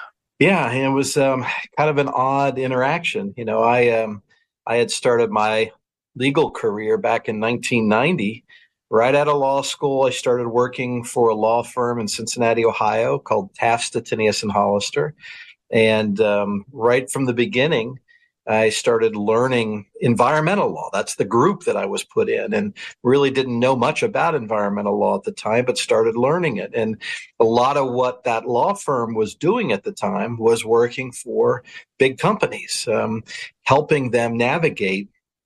Yeah, it was kind of an odd interaction. I had started my legal career back in 1990. Right out of law school, I started working for a law firm in Cincinnati, Ohio, called Taft, Stettinius & Hollister. And right from the beginning, I started learning environmental law. That's the group that I was put in, and really didn't know much about environmental law at the time, but started learning it. And a lot of what that law firm was doing at the time was working for big companies, helping them navigate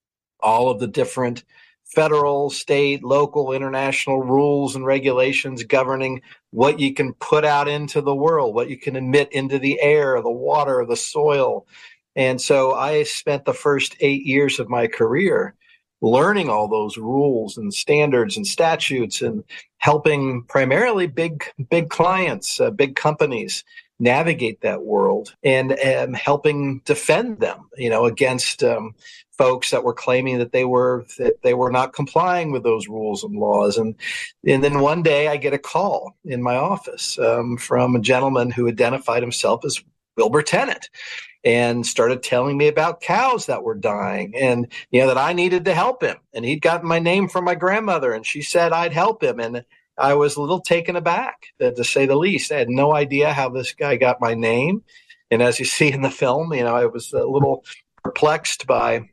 all of the different federal, state, local, international rules and regulations governing what you can put out into the world, what you can emit into the air, the water, the soil. And so I spent the first 8 years of my career learning all those rules and standards and statutes, and helping primarily big clients, big companies navigate that world, and helping defend them, against folks that were claiming that they were not complying with those rules and laws. And then one day I get a call in my office from a gentleman who identified himself as Wilbur Tennant, and started telling me about cows that were dying, and that I needed to help him. And he'd gotten my name from my grandmother, and she said I'd help him. And I was a little taken aback, to say the least. I had no idea how this guy got my name. And as you see in the film, I was a little perplexed by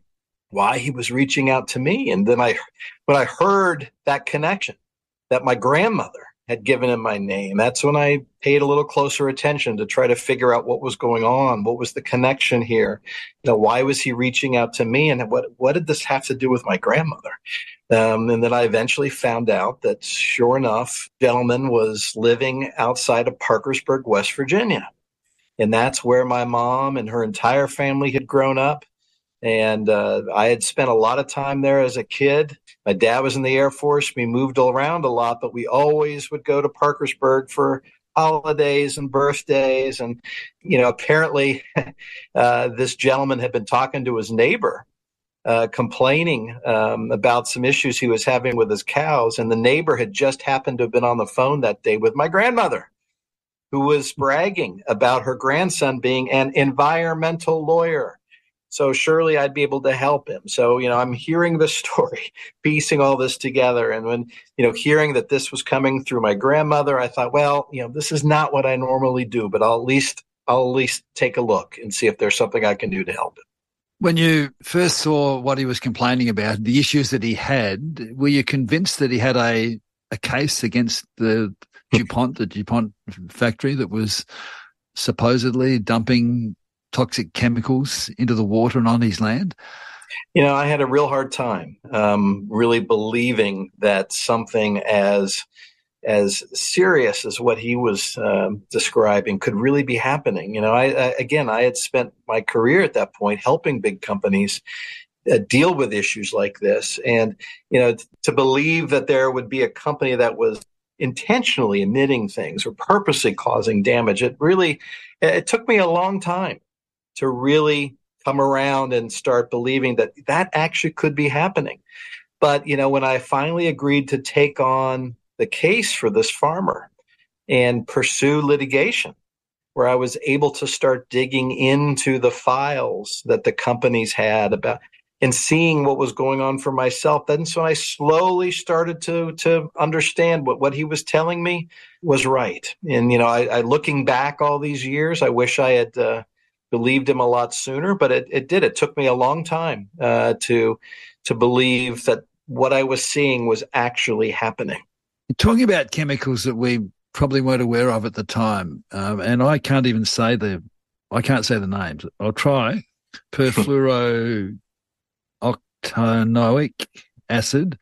why he was reaching out to me. And then when I heard that connection, that my grandmother had given him my name, that's when I paid a little closer attention to try to figure out what was going on. What was the connection here? Why was he reaching out to me? And what did this have to do with my grandmother? And then I eventually found out that, sure enough, the gentleman was living outside of Parkersburg, West Virginia. And that's where my mom and her entire family had grown up. And I had spent a lot of time there as a kid. My dad was in the Air Force. We moved around a lot, but we always would go to Parkersburg for holidays and birthdays. And, apparently this gentleman had been talking to his neighbor, complaining about some issues he was having with his cows. And the neighbor had just happened to have been on the phone that day with my grandmother, who was bragging about her grandson being an environmental lawyer. So surely I'd be able to help him. So, I'm hearing the story, piecing all this together. And when, hearing that this was coming through my grandmother, I thought, well, this is not what I normally do, but I'll at least take a look and see if there's something I can do to help him. When you first saw what he was complaining about, the issues that he had, were you convinced that he had a case against the DuPont factory that was supposedly dumping toxic chemicals into the water and on his land? I had a real hard time really believing that something as serious as what he was describing could really be happening. I had spent my career at that point helping big companies deal with issues like this. And, to believe that there would be a company that was intentionally emitting things or purposely causing damage, it took me a long time to really come around and start believing that actually could be happening. But, when I finally agreed to take on the case for this farmer and pursue litigation, where I was able to start digging into the files that the companies had about and seeing what was going on for myself, then so I slowly started to understand what he was telling me was right. And, I looking back all these years, I wish I had believed him a lot sooner, but it did. It took me a long time to believe that what I was seeing was actually happening. Talking about chemicals that we probably weren't aware of at the time, and I can't say the names. I'll try. Perfluorooctanoic acid,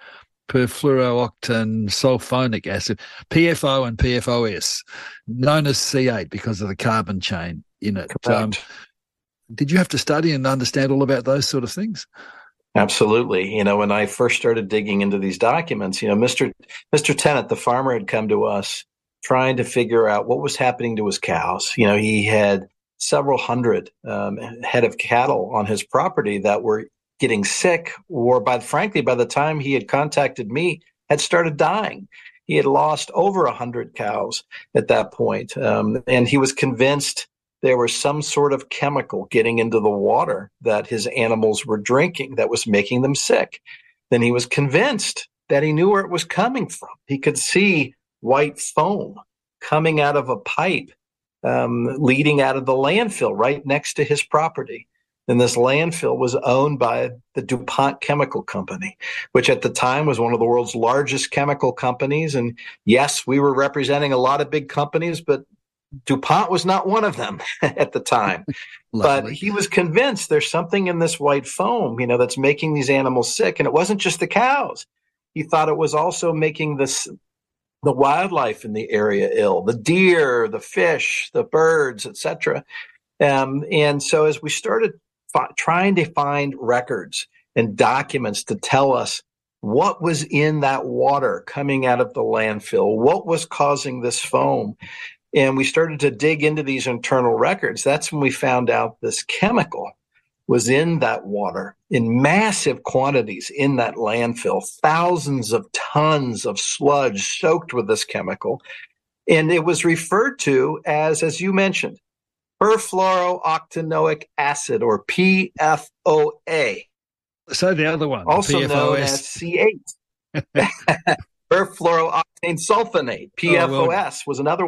perfluorooctanosulfonic acid, PFO and PFOS, known as C8 because of the carbon chain in it. Did you have to study and understand all about those sort of things? Absolutely. When I first started digging into these documents, Mr. Tennant, the farmer, had come to us trying to figure out what was happening to his cows. He had several hundred head of cattle on his property that were getting sick, or by the time he had contacted me, had started dying. He had lost over 100 cows at that point. And he was convinced there was some sort of chemical getting into the water that his animals were drinking that was making them sick. Then he was convinced that he knew where it was coming from. He could see white foam coming out of a pipe leading out of the landfill right next to his property. And this landfill was owned by the DuPont Chemical Company, which at the time was one of the world's largest chemical companies. And yes, we were representing a lot of big companies, but DuPont was not one of them at the time. But he was convinced there's something in this white foam, that's making these animals sick. And it wasn't just the cows. He thought it was also making the wildlife in the area ill, the deer, the fish, the birds, etc. And so as we started trying to find records and documents to tell us what was in that water coming out of the landfill, what was causing this foam, and we started to dig into these internal records, that's when we found out this chemical was in that water in massive quantities in that landfill, thousands of tons of sludge soaked with this chemical. And it was referred to as you mentioned, perfluorooctanoic acid, or PFOA. So the other one, also PFOS. Known as C8. Perfluorooctane sulfonate, PFOS, was another one.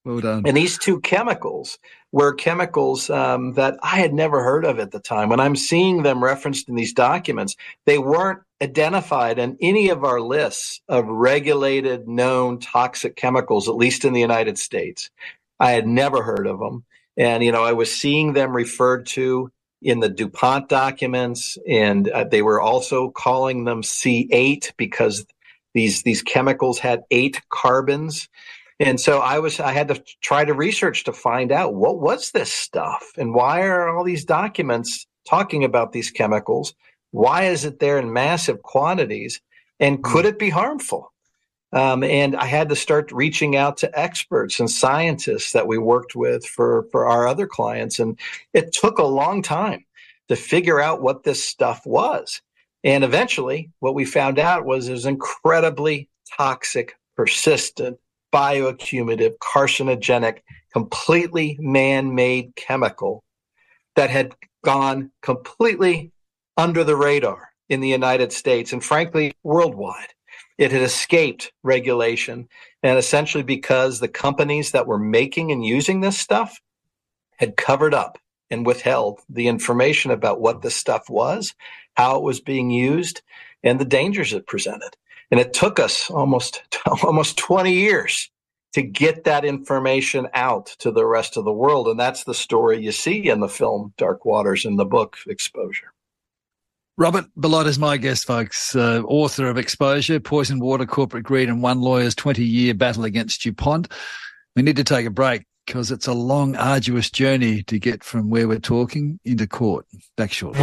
Well done. And these two chemicals were chemicals that I had never heard of at the time. When I'm seeing them referenced in these documents, they weren't identified in any of our lists of regulated, known toxic chemicals, at least in the United States. I had never heard of them. And, I was seeing them referred to in the DuPont documents, and they were also calling them C8 because these chemicals had 8 carbons. And so I had to try to research to find out what was this stuff and why are all these documents talking about these chemicals? Why is it there in massive quantities? And could it be harmful? And I had to start reaching out to experts and scientists that we worked with for our other clients. And it took a long time to figure out what this stuff was. And eventually what we found out was it was incredibly toxic, persistent, bioaccumulative, carcinogenic, completely man-made chemical that had gone completely under the radar in the United States and frankly, worldwide. It had escaped regulation, and essentially because the companies that were making and using this stuff had covered up and withheld the information about what this stuff was, how it was being used, and the dangers it presented. And it took us almost 20 years to get that information out to the rest of the world. And that's the story you see in the film Dark Waters and the book Exposure. Robert Belot is my guest, folks, author of Exposure, Poison Water, Corporate Greed and One Lawyer's 20-year battle against DuPont. We need to take a break because it's a long, arduous journey to get from where we're talking into court. Back shortly.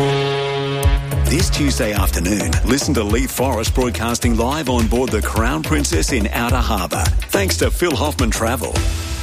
This Tuesday afternoon, listen to Lee Forrest broadcasting live on board the Crown Princess in Outer Harbour, thanks to Phil Hoffman Travel.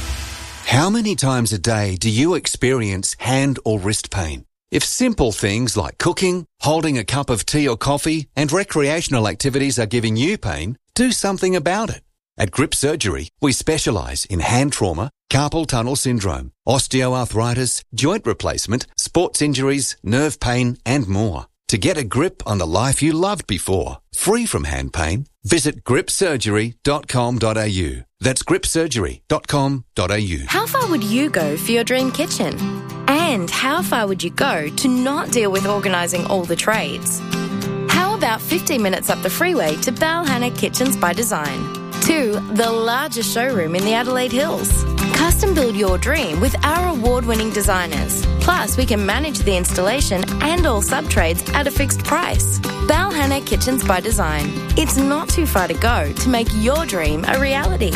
How many times a day do you experience hand or wrist pain? If simple things like cooking, holding a cup of tea or coffee, and recreational activities are giving you pain, do something about it. At Grip Surgery, we specialise in hand trauma, carpal tunnel syndrome, osteoarthritis, joint replacement, sports injuries, nerve pain, and more. To get a grip on the life you loved before, free from hand pain, visit gripsurgery.com.au. That's gripsurgery.com.au. How far would you go for your dream kitchen? And how far would you go to not deal with organising all the trades? How about 15 minutes up the freeway to Balhanna Kitchens by Design? To the largest showroom in the Adelaide Hills. Custom build your dream with our award-winning designers. Plus, we can manage the installation and all sub-trades at a fixed price. Balhanna Kitchens by Design. It's not too far to go to make your dream a reality.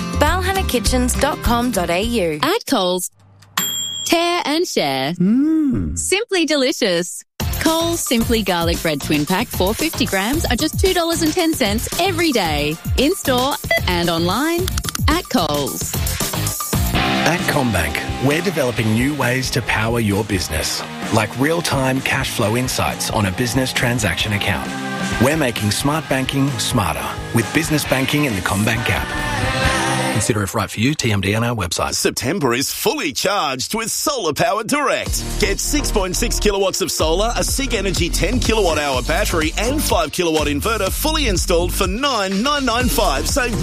balhannakitchens.com.au. At Coles, tear and share. Simply delicious. Coles Simply Garlic Bread Twin Pack 450 grams are just $2.10 every day. In-store and online at Coles. At CommBank, we're developing new ways to power your business, like real-time cash flow insights on a business transaction account. We're making smart banking smarter with business banking in the CommBank app. Consider if right for you, TMD on our website. September is fully charged with Solar Power Direct. Get 6.6 kilowatts of solar, a SIG Energy 10 kilowatt hour battery and 5 kilowatt inverter fully installed for $9,995. Save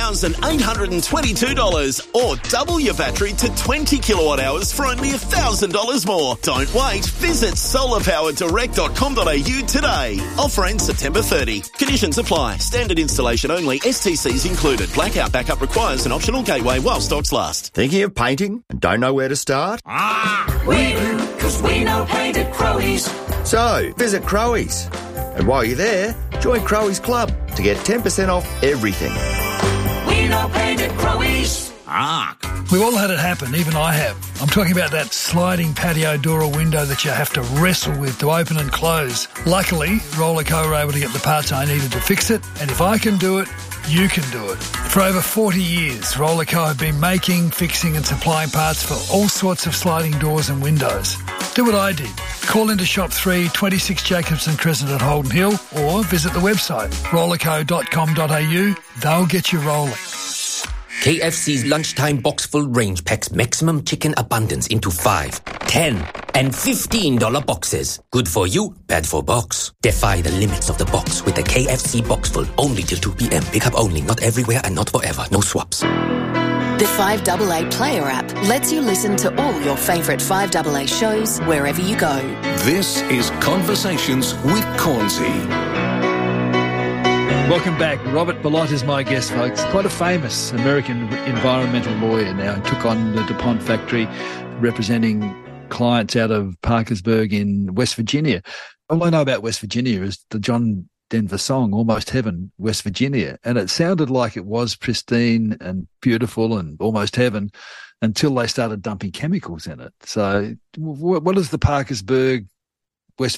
$1,822 or double your battery to 20 kilowatt hours for only $1,000 more. Don't wait. Visit solarpowerdirect.com.au today. Offer ends September 30. Conditions apply. Standard installation only. STCs included. Blackout backup requires an optional gateway while stocks last. Thinking of painting and don't know where to start? We do, because we know paint at Crowe's. So, visit Crowe's. And while you're there, join Crowe's Club to get 10% off everything. We know paint at Crowe's. We've all had it happen, even I have. I'm talking about that sliding patio door or window that you have to wrestle with to open and close. Luckily, Roller Co were able to get the parts I needed to fix it, and if I can do it, you can do it. For over 40 years, Roller Co have been making, fixing and supplying parts for all sorts of sliding doors and windows. Do what I did. Call into Shop 3, 26 Jacobson Crescent at Holden Hill, or visit the website, rollerco.com.au. They'll get you rolling. KFC's lunchtime box full range packs maximum chicken abundance into 5, 10 and $15 boxes. Good for you, bad for box. Defy the limits of the box with the KFC box full only till 2 p.m. Pick up only, not everywhere and not forever. No swaps. The 5AA Player app lets you listen to all your favourite 5AA shows wherever you go. This is Conversations with Cornsey. Welcome back. Robert Bellot is my guest, folks. Quite a famous American environmental lawyer now. He took on the DuPont factory, representing clients out of Parkersburg in West Virginia. All I know about West Virginia is the John Denver song, Almost Heaven, West Virginia. And it sounded like it was pristine and beautiful and almost heaven until they started dumping chemicals in it. So what does the Parkersburg